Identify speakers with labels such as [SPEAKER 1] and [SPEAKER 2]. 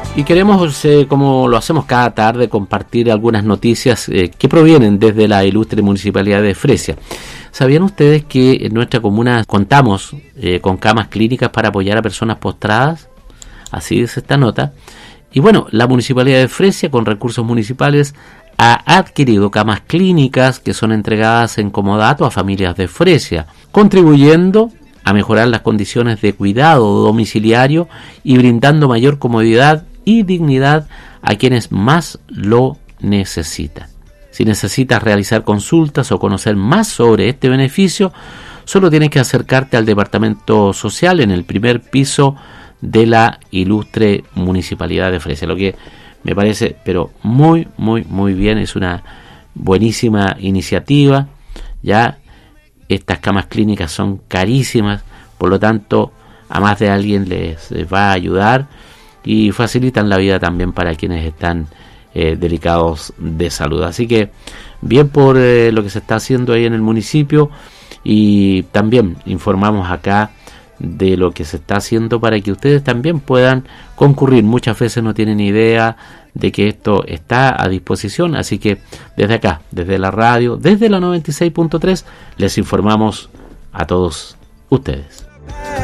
[SPEAKER 1] Y queremos, como lo hacemos cada tarde, compartir algunas noticias que provienen desde la ilustre Municipalidad de Fresia. ¿Sabían ustedes que en nuestra comuna contamos con camas clínicas para apoyar a personas postradas? Así dice esta nota. Y bueno, la Municipalidad de Fresia, con recursos municipales, ha adquirido camas clínicas que son entregadas en comodato a familias de Fresia, contribuyendo a mejorar las condiciones de cuidado domiciliario y brindando mayor comodidad y dignidad a quienes más lo necesitan. Si necesitas realizar consultas o conocer más sobre este beneficio, solo tienes que acercarte al Departamento Social en el primer piso de la ilustre Municipalidad de Fresia, lo que me parece pero muy bien. Es una buenísima iniciativa. Ya estas camas clínicas son carísimas, por lo tanto a más de alguien les va a ayudar y facilitan la vida también para quienes están delicados de salud. Así que bien por lo que se está haciendo ahí en el municipio, y también informamos acá de lo que se está haciendo para que ustedes también puedan concurrir. Muchas veces no tienen idea de que esto está a disposición, así que desde acá, desde la radio, desde la 96.3, les informamos a todos ustedes.